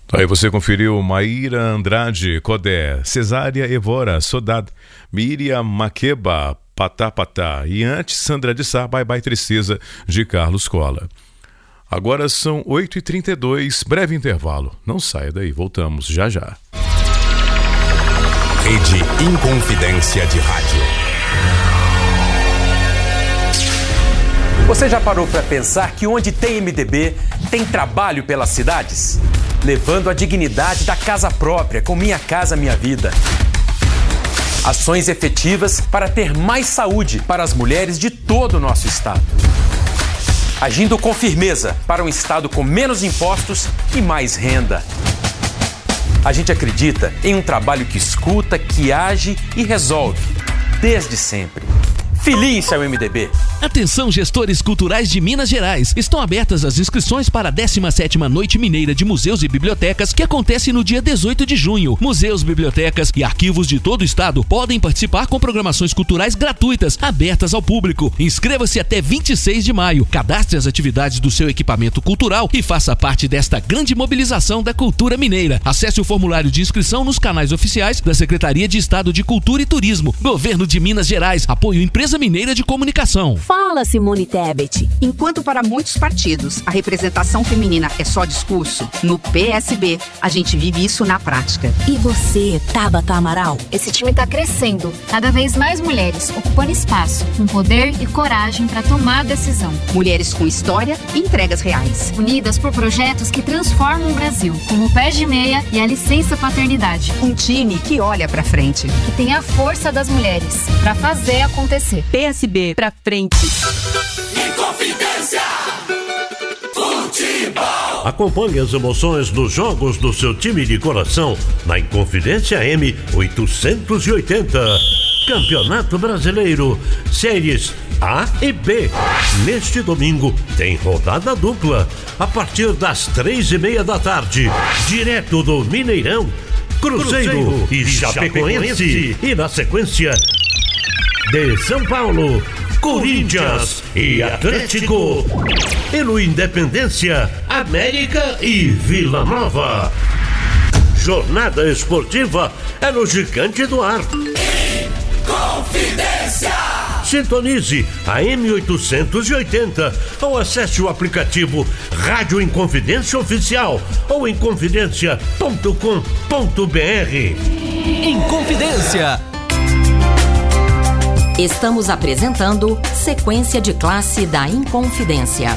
Aí você conferiu Maíra Andrade, Codé, Cesária Evora, Sodad, Miriam Maqueba, Patá Patá, e antes Sandra de Sá, Bye Bye Tristeza, de Carlos Cola. Agora são 8h32, breve intervalo. Não saia daí, voltamos já já. Rede Inconfidência de Rádio. Você já parou para pensar que onde tem MDB, tem trabalho pelas cidades? Levando a dignidade da casa própria, com Minha Casa Minha Vida. Ações efetivas para ter mais saúde para as mulheres de todo o nosso estado. Agindo com firmeza para um estado com menos impostos e mais renda. A gente acredita em um trabalho que escuta, que age e resolve, desde sempre. Filie-se ao MDB. Atenção, gestores culturais de Minas Gerais. Estão abertas as inscrições para a 17ª Noite Mineira de Museus e Bibliotecas, que acontece no dia 18 de junho. Museus, bibliotecas e arquivos de todo o estado podem participar com programações culturais gratuitas, abertas ao público. Inscreva-se até 26 de maio. Cadastre as atividades do seu equipamento cultural e faça parte desta grande mobilização da cultura mineira. Acesse o formulário de inscrição nos canais oficiais da Secretaria de Estado de Cultura e Turismo. Governo de Minas Gerais. Apoio Empresa Mineira de Comunicação. Fala, Simone Tebet. Enquanto para muitos partidos a representação feminina é só discurso, no PSB a gente vive isso na prática. E você, Tabata Amaral? Esse time está crescendo. Cada vez mais mulheres ocupando espaço, com poder e coragem para tomar a decisão. Mulheres com história e entregas reais. Unidas por projetos que transformam o Brasil, como o Pé de Meia e a Licença Paternidade. Um time que olha para frente. Que tem a força das mulheres para fazer acontecer. PSB pra frente. Inconfidência Futebol. Acompanhe as emoções dos jogos do seu time de coração na Inconfidência M880. Campeonato Brasileiro, séries A e B. Neste domingo tem rodada dupla, a partir das 3:30 da tarde, direto do Mineirão, Cruzeiro e Chapecoense. E na sequência, de São Paulo, Corinthians e Atlético. E no Independência, América e Vila Nova. Jornada esportiva é no Gigante do Ar. Confidência. Sintonize a M880 ou acesse o aplicativo Rádio Inconfidência Oficial ou inconfidencia.com.br. Inconfidência. Estamos apresentando Sequência de Classe da Inconfidência.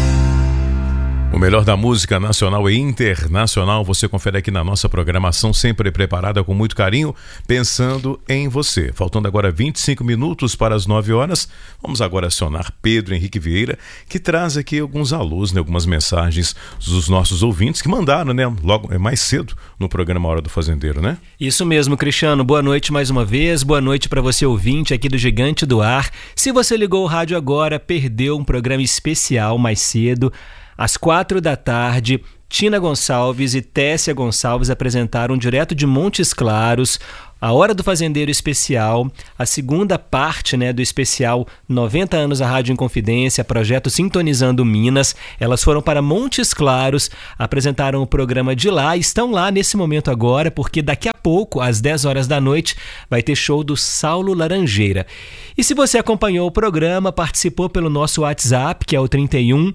O melhor da música nacional e internacional você confere aqui na nossa programação, sempre preparada com muito carinho, pensando em você. Faltando agora 25 minutos para as 9 horas, vamos agora acionar Pedro Henrique Vieira, que traz aqui alguns alôs, algumas mensagens dos nossos ouvintes que mandaram, logo mais cedo no programa Hora do Fazendeiro, né? Isso mesmo, Cristiano. Boa noite mais uma vez, boa noite para você ouvinte aqui do Gigante do Ar. Se você ligou o rádio agora, perdeu um programa especial mais cedo. Às 4 da tarde, Tina Gonçalves e Tessia Gonçalves apresentaram direto de Montes Claros a Hora do Fazendeiro especial, a segunda parte do especial 90 anos da Rádio Inconfidência, projeto Sintonizando Minas. Elas foram para Montes Claros, apresentaram o programa de lá e estão lá nesse momento agora, porque daqui a pouco, às 10 horas da noite, vai ter show do Saulo Laranjeira. E se você acompanhou o programa, participou pelo nosso WhatsApp, que é o 31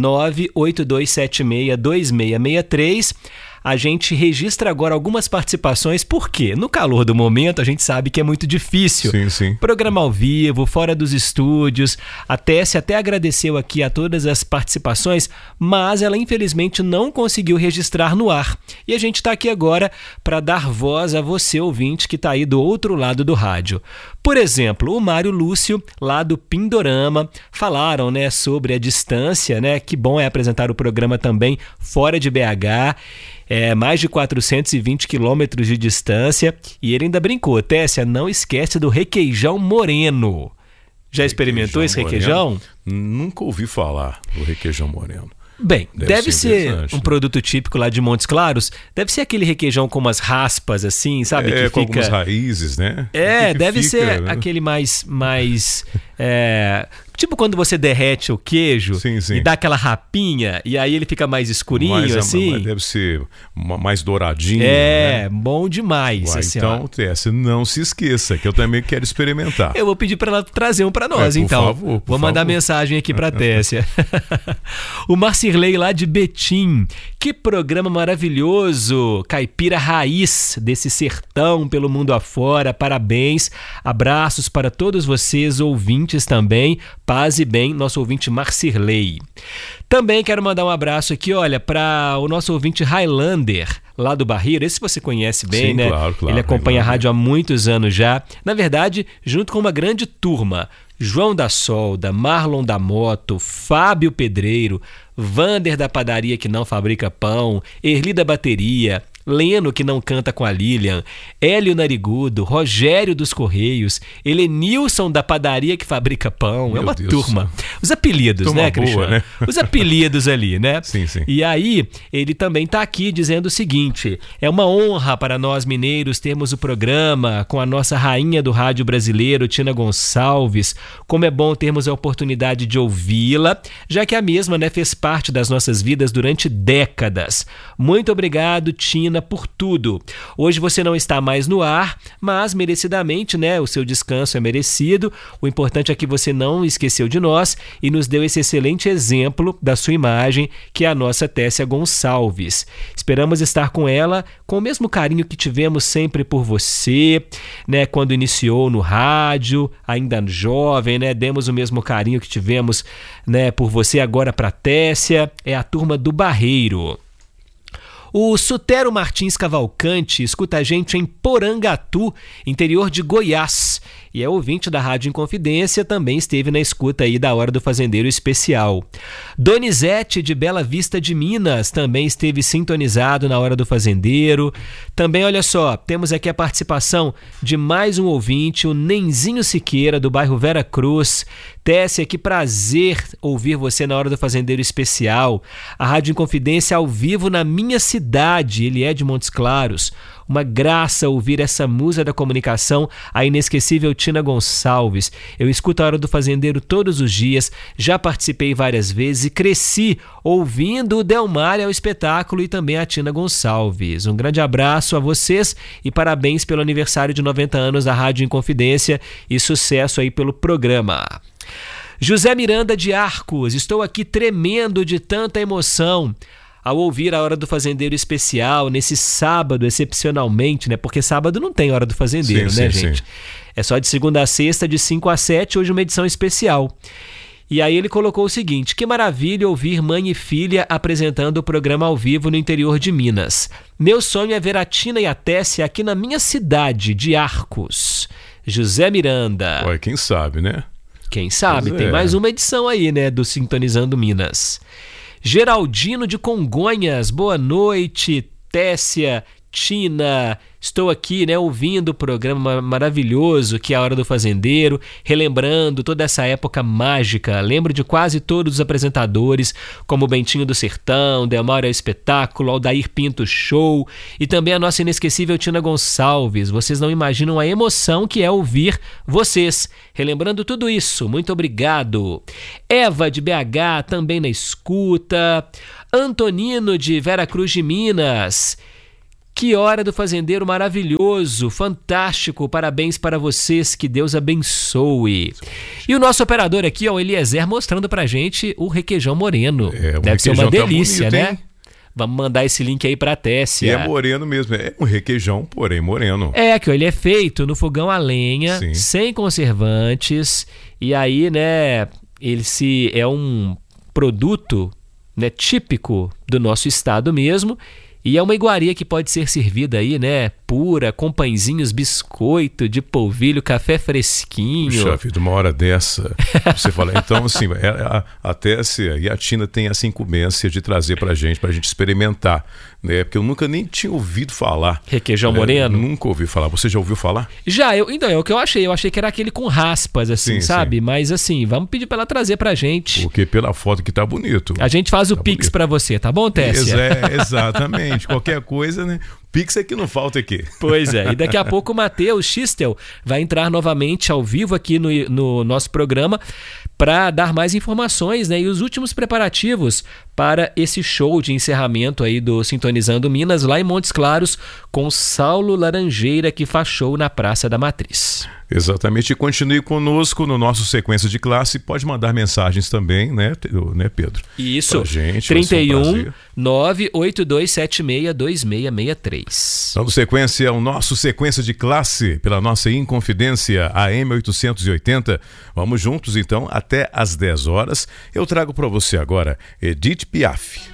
98276 2663, a gente registra agora algumas participações, porque no calor do momento a gente sabe que é muito difícil. Sim. Programa ao vivo, fora dos estúdios. A Tessia até agradeceu aqui a todas as participações, mas ela infelizmente não conseguiu registrar no ar. E a gente está aqui agora para dar voz a você, ouvinte, que está aí do outro lado do rádio. Por exemplo, o Mário Lúcio, lá do Pindorama, falaram sobre a distância, que bom é apresentar o programa também fora de BH. Mais de 420 quilômetros de distância. E ele ainda brincou, Tessia, não esquece do requeijão moreno. Já experimentou esse requeijão? Nunca ouvi falar do requeijão moreno. Bem, deve ser um produto típico lá de Montes Claros. Deve ser aquele requeijão com umas raspas assim, sabe? Com algumas raízes, né? Deve ser aquele mais Tipo quando você derrete o queijo sim. e dá aquela rapinha, e aí ele fica mais escurinho, assim. Deve ser mais douradinho. Né? Bom demais. Assim, então, Tessia, não se esqueça, que eu também quero experimentar. Eu vou pedir para ela trazer um para nós, então. Por favor, vou mandar mensagem aqui para Tessia. O Marcirley lá de Betim. Que programa maravilhoso. Caipira raiz desse sertão pelo mundo afora. Parabéns. Abraços para todos vocês, ouvintes também. Paz e bem, nosso ouvinte Marcirley. Também quero mandar um abraço aqui, olha, para o nosso ouvinte Highlander, lá do Barreiro. Esse você conhece bem, sim, né? Claro, ele acompanha a rádio há muitos anos já. Na verdade, junto com uma grande turma. João da Solda, Marlon da Moto, Fábio Pedreiro, Vander da Padaria que não fabrica pão, Erli da Bateria, Leno que não canta com a Lilian, Hélio Narigudo, Rogério dos Correios, Helenilson da Padaria que fabrica pão. Meu é uma Deus turma. Os apelidos, turma né, boa, Cristiano? Né? Os apelidos ali, né? Sim. E aí, ele também está aqui dizendo o seguinte: é uma honra para nós mineiros termos o programa com a nossa rainha do rádio brasileiro, Tina Gonçalves. Como é bom termos a oportunidade de ouvi-la, já que a mesma, né, fez parte das nossas vidas durante décadas. Muito obrigado, Tina, por tudo. Hoje você não está mais no ar, mas merecidamente, né, o seu descanso é merecido. O importante é que você não esqueceu de nós e nos deu esse excelente exemplo da sua imagem, que é a nossa Tessia Gonçalves. Esperamos estar com ela com o mesmo carinho que tivemos sempre por você, né, quando iniciou no rádio, ainda jovem, né, demos o mesmo carinho que tivemos, né, por você agora para Tessia. É a turma do Barreiro. O Sutero Martins Cavalcante escuta a gente em Porangatu, interior de Goiás. E é ouvinte da Rádio Inconfidência, também esteve na escuta aí da Hora do Fazendeiro Especial. Donizete de Bela Vista de Minas também esteve sintonizado na Hora do Fazendeiro. Também, olha só, temos aqui a participação de mais um ouvinte, o Nenzinho Siqueira, do bairro Vera Cruz. Tessia, que prazer ouvir você na Hora do Fazendeiro Especial. A Rádio Inconfidência ao vivo na minha cidade, ele é de Montes Claros. Uma graça ouvir essa musa da comunicação, a inesquecível Tina Gonçalves. Eu escuto a Hora do Fazendeiro todos os dias, já participei várias vezes e cresci ouvindo o Delmar ao espetáculo e também a Tina Gonçalves. Um grande abraço a vocês e parabéns pelo aniversário de 90 anos da Rádio Inconfidência e sucesso aí pelo programa. José Miranda de Arcos, estou aqui tremendo de tanta emoção ao ouvir a Hora do Fazendeiro Especial nesse sábado, excepcionalmente, né? Porque sábado não tem Hora do Fazendeiro, sim, né, sim, gente? Sim. É só de segunda a sexta, de 5 a 7, hoje uma edição especial. E aí ele colocou o seguinte: que maravilha ouvir mãe e filha apresentando o programa ao vivo no interior de Minas. Meu sonho é ver a Tina e a Tessia aqui na minha cidade, de Arcos. José Miranda. Ué, quem sabe, né? Quem sabe, tem mais uma edição aí, né, do Sintonizando Minas. Geraldino de Congonhas, boa noite, Tessia, Tina, estou aqui, né, ouvindo o programa maravilhoso que é a Hora do Fazendeiro, relembrando toda essa época mágica. Lembro de quase todos os apresentadores, como Bentinho do Sertão, Delmar ao Espetáculo, Aldair Pinto Show e também a nossa inesquecível Tina Gonçalves. Vocês não imaginam a emoção que é ouvir vocês. Relembrando tudo isso, muito obrigado. Eva de BH também na escuta. Antonino de Vera Cruz de Minas. Que Hora do Fazendeiro maravilhoso, fantástico, parabéns para vocês, que Deus abençoe. E o nosso operador aqui, ó, o Eliezer, mostrando pra gente o requeijão moreno. Deve ser uma delícia, tá bonito, né? Vamos mandar esse link aí pra Tessia. E é moreno mesmo, é um requeijão, porém moreno. É, que ele é feito no fogão a lenha, sim, sem conservantes, e aí, né, é um produto, né, típico do nosso estado mesmo. E é uma iguaria que pode ser servida aí, né, pura, com pãezinhos, biscoito de polvilho, café fresquinho. Puxa vida, uma hora dessa, você fala, então assim, a Tessia e a Tina têm essa incumbência de trazer pra gente experimentar, né, porque eu nunca nem tinha ouvido falar. Requeijão moreno? Nunca ouvi falar, você já ouviu falar? Já, então é o que eu achei que era aquele com raspas, assim, sim, sabe? Sim. Mas assim, vamos pedir pra ela trazer pra gente. Porque pela foto que tá bonito. A gente faz o Pix pra você, tá bom, Tessia? Exatamente. Qualquer coisa, né? Pix é que não falta aqui. Pois é, e daqui a pouco o Matheus Schistel vai entrar novamente ao vivo aqui no nosso programa para dar mais informações, né, e os últimos preparativos para esse show de encerramento aí do Sintonizando Minas lá em Montes Claros com Saulo Laranjeira, que faz show na Praça da Matriz. Exatamente, e continue conosco no nosso Sequência de Classe, pode mandar mensagens também, né Pedro? Isso, pra gente, 31 982762663. Dando sequência ao nosso Sequência de Classe pela nossa Inconfidência AM 880. Vamos juntos então até às 10 horas. Eu trago para você agora Edith Piaf.